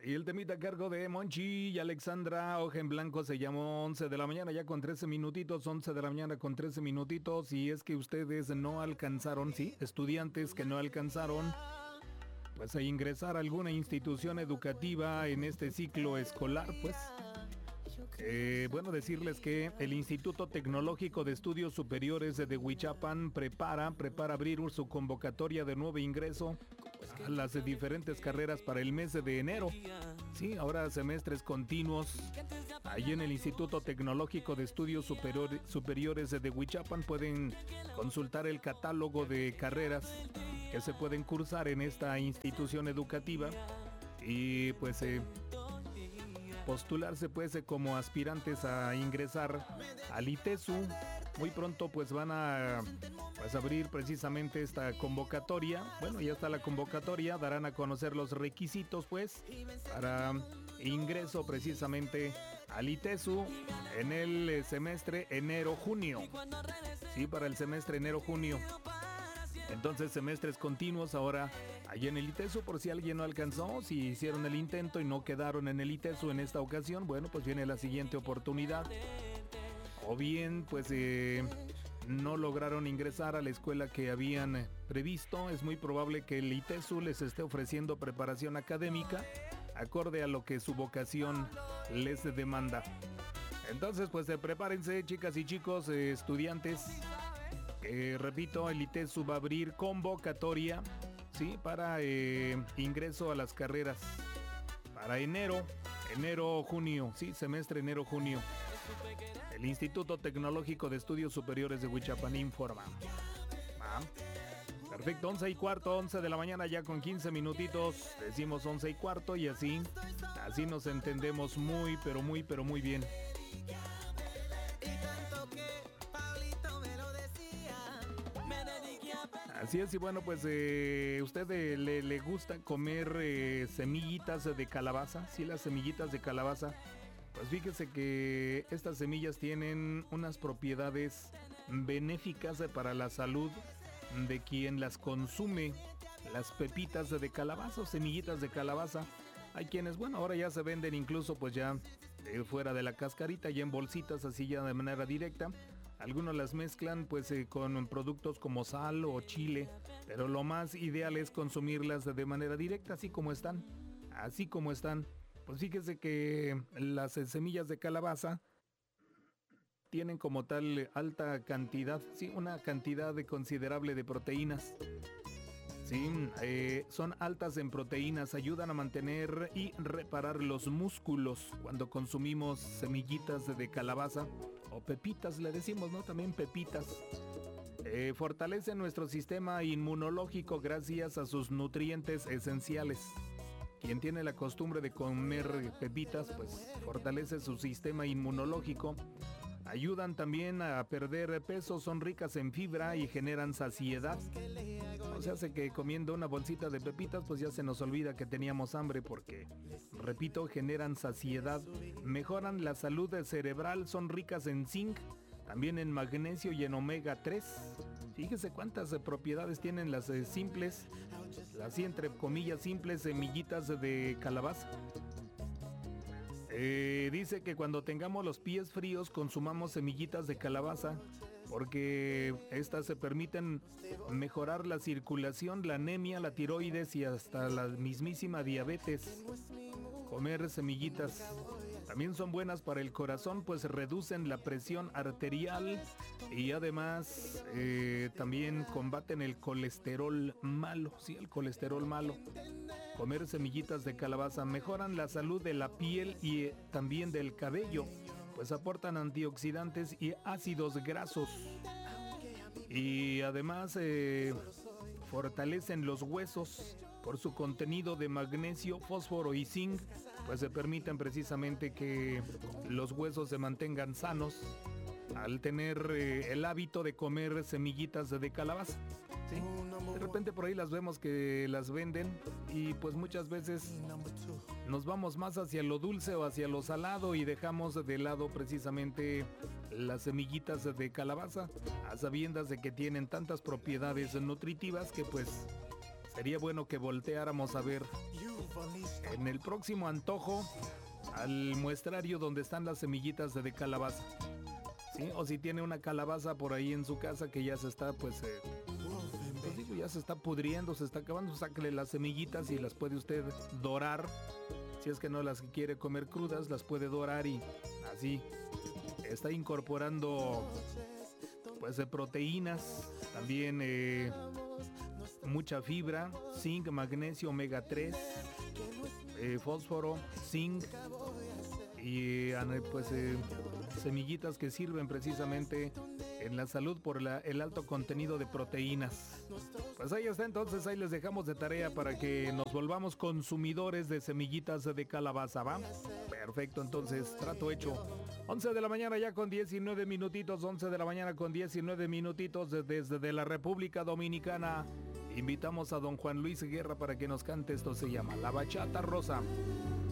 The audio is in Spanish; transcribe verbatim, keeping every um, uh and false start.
Y el temita a cargo de Monchi y Alexandra, Hoja en Blanco, se llamó once de la mañana, ya con trece minutitos, once de la mañana con trece minutitos. Y es que ustedes no alcanzaron, sí, estudiantes que no alcanzaron, pues a ingresar a alguna institución educativa en este ciclo escolar, pues. Eh, bueno, decirles que el Instituto Tecnológico de Estudios Superiores de Huichapan prepara, prepara abrir su convocatoria de nuevo ingreso a las diferentes carreras para el mes de enero. Sí, ahora semestres continuos. Allí en el Instituto Tecnológico de Estudios Superior, Superiores de Huichapan pueden consultar el catálogo de carreras que se pueden cursar en esta institución educativa y pues eh, postularse pues como aspirantes a ingresar al ITESU. Muy pronto pues van a pues, abrir precisamente esta convocatoria. Bueno, ya está la convocatoria, darán a conocer los requisitos pues para ingreso precisamente al ITESU en el semestre enero-junio. Sí, para el semestre enero-junio. Entonces, semestres continuos ahora allí en el ITESU, por si alguien no alcanzó, si hicieron el intento y no quedaron en el ITESU en esta ocasión, bueno, pues viene la siguiente oportunidad. O bien, pues eh, no lograron ingresar a la escuela que habían previsto, es muy probable que el ITESU les esté ofreciendo preparación académica acorde a lo que su vocación les demanda. Entonces, pues eh, prepárense, chicas y chicos, eh, estudiantes. Eh, repito, el ITESU va a abrir convocatoria, sí, para eh, ingreso a las carreras para enero, enero-junio, sí, semestre enero-junio. El Instituto Tecnológico de Estudios Superiores de Huichapan informa. Ah, perfecto, once y cuarto, once de la mañana ya con quince minutitos, decimos once y cuarto y así, así nos entendemos muy, pero muy, pero muy bien. Así es, y bueno, pues eh, ¿usted eh, le, le gusta comer eh, semillitas de calabaza? Sí, las semillitas de calabaza. Pues fíjese que estas semillas tienen unas propiedades benéficas para la salud de quien las consume. Las pepitas de calabaza o semillitas de calabaza. Hay quienes, bueno, ahora ya se venden incluso pues ya eh, fuera de la cascarita, ya en bolsitas así ya de manera directa. Algunos las mezclan pues eh, con productos como sal o chile, pero lo más ideal es consumirlas de manera directa, así como están, así como están. Pues fíjese que las eh, semillas de calabaza tienen como tal alta cantidad, sí, una cantidad de considerable de proteínas. Sí, eh, son altas en proteínas, ayudan a mantener y reparar los músculos cuando consumimos semillitas de calabaza o pepitas, le decimos, ¿no? También pepitas. Eh, fortalecen nuestro sistema inmunológico gracias a sus nutrientes esenciales. Quien tiene la costumbre de comer pepitas, pues fortalece su sistema inmunológico. Ayudan también a perder peso, son ricas en fibra y generan saciedad. O sea, hace que comiendo una bolsita de pepitas, pues ya se nos olvida que teníamos hambre porque, repito, generan saciedad. Mejoran la salud cerebral, son ricas en zinc, también en magnesio y en omega tres. Fíjese cuántas eh, propiedades tienen las eh, simples, las entre comillas simples semillitas de calabaza. Eh, dice que cuando tengamos los pies fríos consumamos semillitas de calabaza porque estas se permiten mejorar la circulación, la anemia, la tiroides y hasta la mismísima diabetes. Comer semillitas también son buenas para el corazón, pues reducen la presión arterial y además eh, también combaten el colesterol malo, sí, el colesterol malo. Comer semillitas de calabaza mejoran la salud de la piel y eh, también del cabello, pues aportan antioxidantes y ácidos grasos. Y además eh, fortalecen los huesos por su contenido de magnesio, fósforo y zinc, pues se permiten precisamente que los huesos se mantengan sanos al tener eh, el hábito de comer semillitas de calabaza. ¿Sí? De repente por ahí las vemos que las venden y pues muchas veces nos vamos más hacia lo dulce o hacia lo salado y dejamos de lado precisamente las semillitas de calabaza, a sabiendas de que tienen tantas propiedades nutritivas que pues sería bueno que volteáramos a ver en el próximo antojo al muestrario donde están las semillitas de, de calabaza. ¿Sí? O si tiene una calabaza por ahí en su casa que ya se está, pues, eh, pues digo, ya se está pudriendo, se está acabando, sáquele las semillitas y las puede usted dorar. Si es que no las quiere comer crudas, las puede dorar y así está incorporando, pues, de proteínas, también eh, mucha fibra, zinc, magnesio, omega tres, eh, fósforo, zinc y pues eh, semillitas que sirven precisamente en la salud por la, el alto contenido de proteínas. Pues ahí está, entonces ahí les dejamos de tarea para que nos volvamos consumidores de semillitas de calabaza, ¿va? Perfecto, entonces trato hecho. once de la mañana ya con diecinueve minutitos, once de la mañana con diecinueve minutitos desde de la República Dominicana. Invitamos a don Juan Luis Guerra para que nos cante, esto se llama La Bachata Rosa.